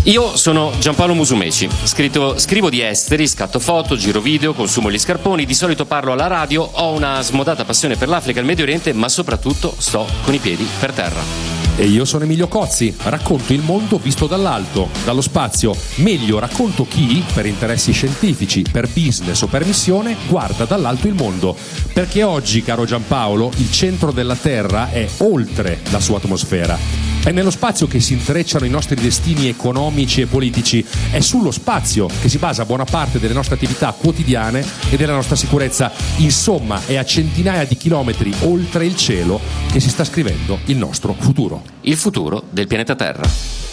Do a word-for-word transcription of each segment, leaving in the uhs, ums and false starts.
Io sono Giampaolo Musumeci, scritto, scrivo di esteri, scatto foto, giro video, consumo gli scarponi, di solito parlo alla radio, ho una smodata passione per l'Africa e il Medio Oriente, ma soprattutto sto con i piedi per terra. E io sono Emilio Cozzi, racconto il mondo visto dall'alto, dallo spazio. Meglio, racconto chi, per interessi scientifici, per business o per missione, guarda dall'alto il mondo. Perché oggi, caro Giampaolo, il centro della Terra è oltre la sua atmosfera. È nello spazio che si intrecciano i nostri destini economici e politici. È sullo spazio che si basa buona parte delle nostre attività quotidiane e della nostra sicurezza. Insomma, è a centinaia di chilometri oltre il cielo che si sta scrivendo il nostro futuro. Il futuro del pianeta Terra.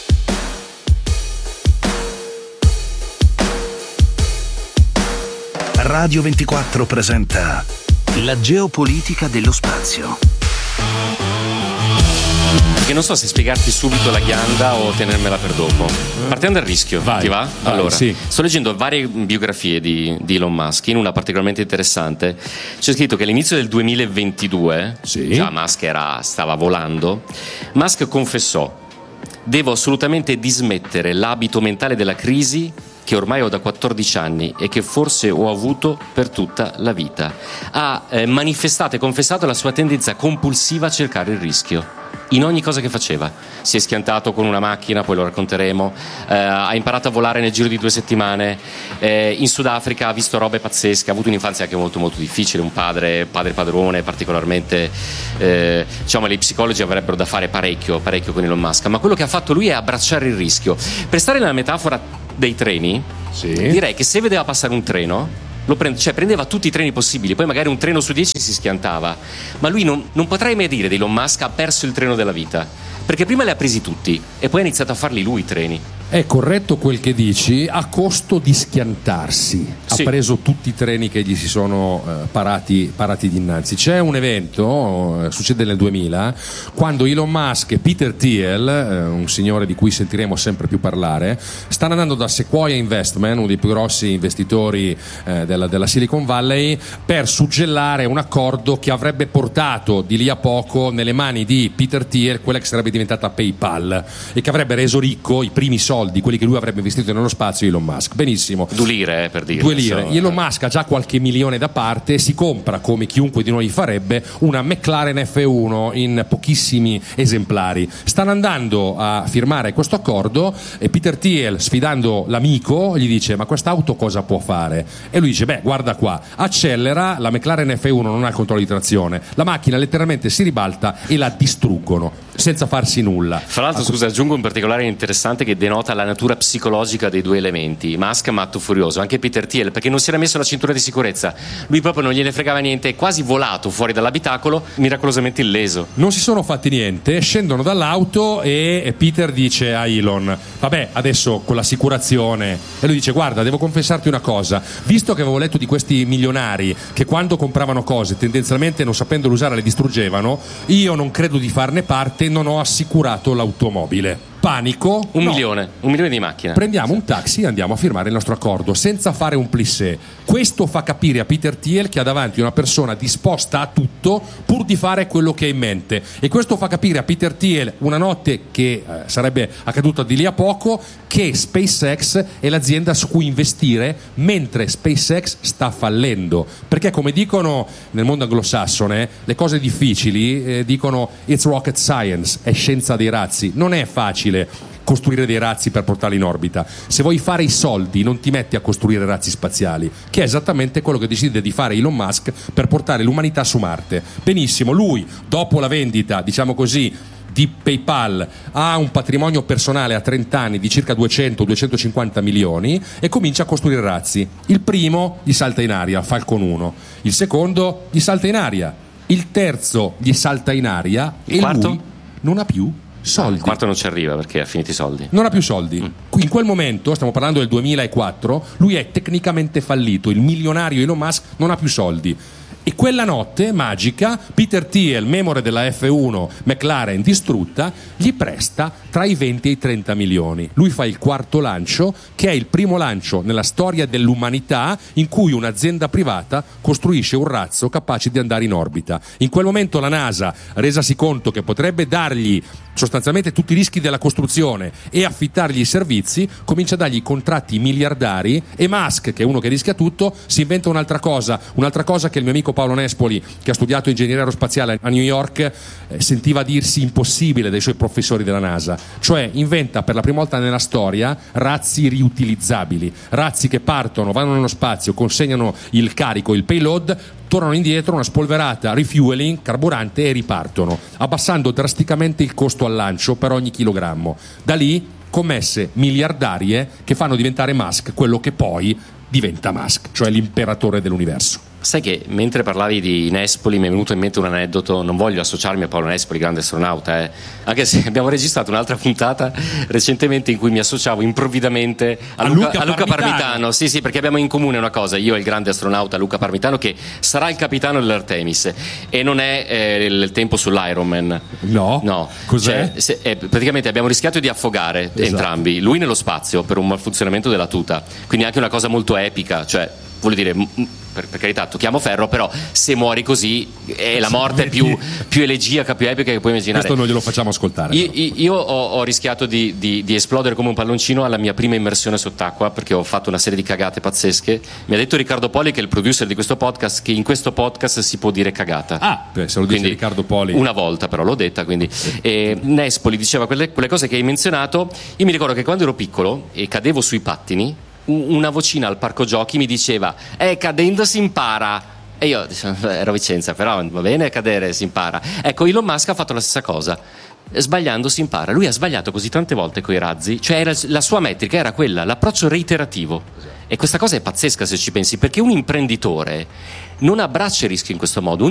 Radio ventiquattro presenta la geopolitica dello spazio. Che non so se spiegarti subito la ghianda o tenermela per dopo. Partiamo dal rischio, vai, ti va? Vai, allora, sì. Sto leggendo varie biografie di, di Elon Musk. In una particolarmente interessante c'è scritto che all'inizio del duemilaventidue, sì. già Musk era, stava volando, Musk confessò: devo assolutamente dismettere l'abito mentale della crisi che ormai ho da quattordici anni e che forse ho avuto per tutta la vita. Ha eh, manifestato e confessato la sua tendenza compulsiva a cercare il rischio in ogni cosa che faceva. Si è schiantato con una macchina, poi lo racconteremo, eh, ha imparato a volare nel giro di due settimane, eh, in Sudafrica ha visto robe pazzesche, ha avuto un'infanzia anche molto molto difficile, un padre, padre padrone particolarmente, eh, diciamo, gli psicologi avrebbero da fare parecchio, parecchio con Elon Musk, ma quello che ha fatto lui è abbracciare il rischio. Per stare nella metafora dei treni, sì. direi che se vedeva passare un treno, Lo prende, cioè prendeva tutti i treni possibili, poi magari un treno su dieci si schiantava, ma lui non, non potrei mai dire di Elon Musk ha perso il treno della vita, perché prima li ha presi tutti e poi ha iniziato a farli lui i treni. È corretto quel che dici, a costo di schiantarsi. Sì. Ha preso tutti i treni che gli si sono eh, parati, parati dinanzi. C'è un evento, eh, succede nel duemila, quando Elon Musk e Peter Thiel, eh, un signore di cui sentiremo sempre più parlare, stanno andando da Sequoia Investment, uno dei più grossi investitori eh, della, della Silicon Valley, per suggellare un accordo che avrebbe portato di lì a poco nelle mani di Peter Thiel quella che sarebbe diventata PayPal e che avrebbe reso ricco i primi soldi di quelli che lui avrebbe investito nello spazio Elon Musk. Benissimo. Due lire, eh, per dire. Due lire. So, Elon Musk ha già qualche milione da parte e si compra, come chiunque di noi farebbe, una McLaren F uno in pochissimi esemplari. Stanno andando a firmare questo accordo e Peter Thiel, sfidando l'amico, gli dice: ma quest'auto cosa può fare? E lui dice: beh, guarda qua, accelera, la McLaren F uno non ha il controllo di trazione, la macchina letteralmente si ribalta e la distruggono senza farsi nulla. Fra l'altro, scusa, aggiungo un particolare interessante che denota la natura psicologica dei due elementi. Musk matto furioso, anche Peter Thiel, perché non si era messo la cintura di sicurezza. Lui proprio non gliene fregava niente, è quasi volato fuori dall'abitacolo, miracolosamente illeso. Non si sono fatti niente, scendono dall'auto e Peter dice a Elon: vabbè, adesso con l'assicurazione. E lui dice: guarda, devo confessarti una cosa, visto che avevo letto di questi milionari che quando compravano cose tendenzialmente non sapendole usare le distruggevano, io non credo di farne parte, non ho assicurato l'automobile. Panico. Un no. milione, un milione di macchine. Prendiamo un taxi e andiamo a firmare il nostro accordo senza fare un plissé. Questo fa capire a Peter Thiel che ha davanti una persona disposta a tutto pur di fare quello che ha in mente, e questo fa capire a Peter Thiel una notte che eh, sarebbe accaduta di lì a poco, che SpaceX è l'azienda su cui investire mentre SpaceX sta fallendo, perché come dicono nel mondo anglosassone le cose difficili eh, dicono it's rocket science, è scienza dei razzi. Non è facile costruire dei razzi per portarli in orbita. Se vuoi fare i soldi non ti metti a costruire razzi spaziali, che è esattamente quello che decide di fare Elon Musk per portare l'umanità su Marte. Benissimo, lui dopo la vendita, diciamo così, di PayPal ha un patrimonio personale a trenta anni di circa duecento duecentocinquanta milioni e comincia a costruire razzi. Il primo gli salta in aria, Falcon uno, il secondo gli salta in aria, il terzo gli salta in aria il e quarto? lui non ha più soldi. Il quarto non ci arriva perché ha finito i soldi. Non ha più soldi. Mm. In quel momento, stiamo parlando del duemilaquattro, lui è tecnicamente fallito. Il milionario Elon Musk non ha più soldi. E quella notte magica Peter Thiel, memore della F uno McLaren distrutta, gli presta tra i venti e i trenta milioni. Lui fa il quarto lancio, che è il primo lancio nella storia dell'umanità in cui un'azienda privata costruisce un razzo capace di andare in orbita. In quel momento la NASA, resasi conto che potrebbe dargli sostanzialmente tutti i rischi della costruzione e affittargli i servizi, comincia a dargli contratti miliardari, e Musk, che è uno che rischia tutto, si inventa un'altra cosa, un'altra cosa che il mio amico Paolo Nespoli, che ha studiato ingegneria aerospaziale a New York, eh, sentiva dirsi impossibile dai suoi professori della NASA, cioè inventa per la prima volta nella storia razzi riutilizzabili, razzi che partono, vanno nello spazio, consegnano il carico, il payload, tornano indietro, una spolverata, refueling, carburante e ripartono, abbassando drasticamente il costo al lancio per ogni chilogrammo. Da lì commesse miliardarie che fanno diventare Musk quello che poi diventa Musk, cioè l'imperatore dell'universo. Sai che mentre parlavi di Nespoli mi è venuto in mente un aneddoto, non voglio associarmi a Paolo Nespoli, grande astronauta, eh, anche se abbiamo registrato un'altra puntata recentemente in cui mi associavo improvvidamente a, A Luca, Luca a Luca Parmitano. Parmitano, sì sì, perché abbiamo in comune una cosa, io e il grande astronauta Luca Parmitano, che sarà il capitano dell'Artemis e non è eh, il tempo sull'Ironman. No? No. Cos'è? Cioè, se, eh, praticamente abbiamo rischiato di affogare Esatto. entrambi, lui nello spazio per un malfunzionamento della tuta, quindi anche una cosa molto epica, cioè voglio dire, per, per carità, tocchiamo ferro, però se muori così è la morte più, più elegiaca, più epica che puoi immaginare. Questo non glielo facciamo ascoltare. Io, io ho, ho rischiato di, di, di esplodere come un palloncino alla mia prima immersione sott'acqua, perché ho fatto una serie di cagate pazzesche. Mi ha detto Riccardo Poli, che è il producer di questo podcast, che in questo podcast si può dire cagata. Ah, beh, se lo dice Quindi, Riccardo Poli. Una volta però l'ho detta, quindi. E Nespoli diceva quelle, quelle cose che hai menzionato. Io mi ricordo che quando ero piccolo e cadevo sui pattini, una vocina al parco giochi mi diceva eh cadendo si impara, e io ero Vicenza, però va bene cadere, si impara. Ecco, Elon Musk ha fatto la stessa cosa, sbagliando si impara. Lui ha sbagliato così tante volte coi razzi, cioè era, la sua metrica era quella, l'approccio reiterativo, e questa cosa è pazzesca se ci pensi, perché un imprenditore non abbraccia il rischio in questo modo. Un